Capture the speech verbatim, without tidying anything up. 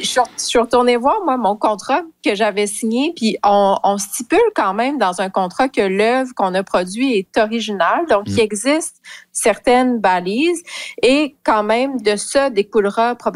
suis, je suis retournée voir, moi, mon contrat que j'avais signé, puis on, on stipule quand même dans un contrat que l'œuvre qu'on a produite est originale, donc mmh. il existe certaines balises, et quand même de ça découlera probablement